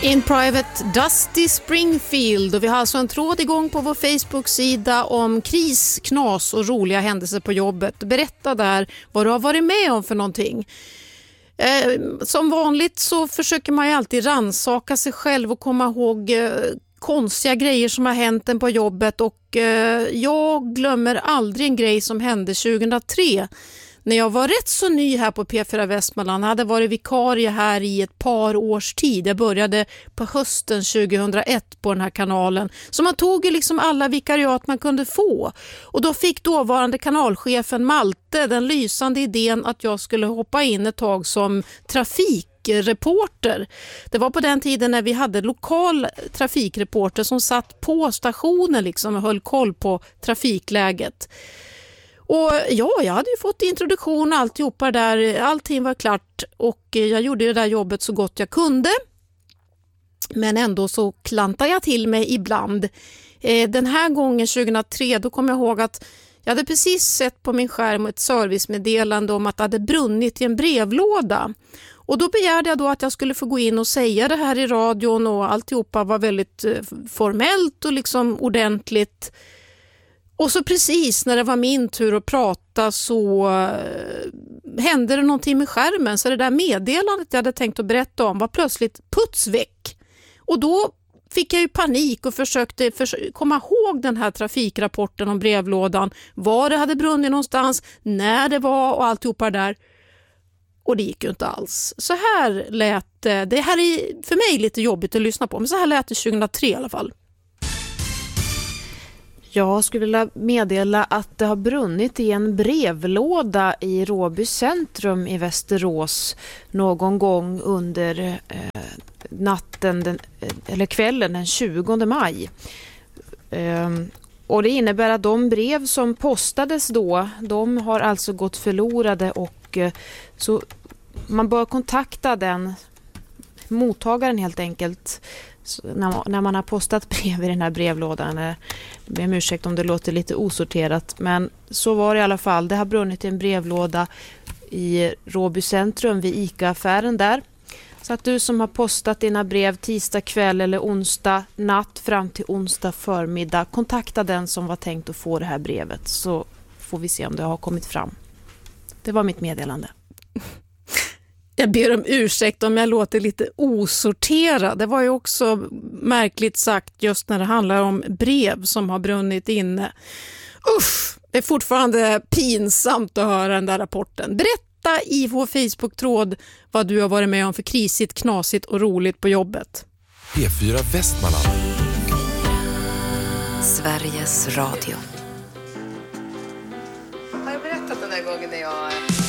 In Private, Dusty Springfield, och vi har alltså en tråd igång på vår Facebook-sida om kris, knas och roliga händelser på jobbet. Berätta där vad du har varit med om för någonting. Som vanligt så försöker man ju alltid ransaka sig själv och komma ihåg konstiga grejer som har hänt en på jobbet, och jag glömmer aldrig en grej som hände 2003. När jag var rätt så ny här på P4 Västmanland, hade varit vikarie här i ett par års tid. Jag började på hösten 2001 på den här kanalen. Så man tog ju liksom alla vikariat man kunde få. Och då fick dåvarande kanalchefen Malte den lysande idén att jag skulle hoppa in ett tag som trafikreporter. Det var på den tiden när vi hade lokal trafikreporter som satt på stationen liksom och höll koll på trafikläget. Och ja, jag hade ju fått introduktion och alltihopa där, allting var klart, och jag gjorde det där jobbet så gott jag kunde. Men ändå så klantade jag till mig ibland. Den här gången 2003, då kom jag ihåg att jag hade precis sett på min skärm ett servicemeddelande om att det hade brunnit i en brevlåda. Och då begärde jag då att jag skulle få gå in och säga det här i radion, och alltihopa var väldigt formellt och liksom ordentligt. Och så precis när det var min tur att prata så hände det någonting med skärmen. Så det där meddelandet jag hade tänkt att berätta om var plötsligt puts väck. Och då fick jag ju panik och försökte komma ihåg den här trafikrapporten om brevlådan. Var det hade brunnit någonstans, när det var och alltihopa där. Och det gick ju inte alls. Så här lät det här är för mig lite jobbigt att lyssna på, men så här lät det 2003 i alla fall. Jag skulle vilja meddela att det har brunnit i en brevlåda i Råby centrum i Västerås någon gång under kvällen den 20 maj. Och det innebär att de brev som postades då, de har alltså gått förlorade, och så man bör kontakta den mottagaren helt enkelt när man har postat brev i den här brevlådan. Jag ber om ursäkt om det låter lite osorterat, men så var det i alla fall. Det har brunnit i en brevlåda i Råby centrum vid ICA-affären där. Så att du som har postat dina brev tisdag kväll eller onsdag natt fram till onsdag förmiddag, kontakta den som var tänkt att få det här brevet, så får vi se om det har kommit fram. Det var mitt meddelande. Jag ber om ursäkt om jag låter lite osorterad. Det var ju också märkligt sagt just när det handlar om brev som har brunnit inne. Usch, det är fortfarande pinsamt att höra den där rapporten. Berätta i vår Facebook-tråd vad du har varit med om för krisigt, knasigt och roligt på jobbet. P4 Västmanland. Sveriges Radio. Har jag berättat den där gången när jag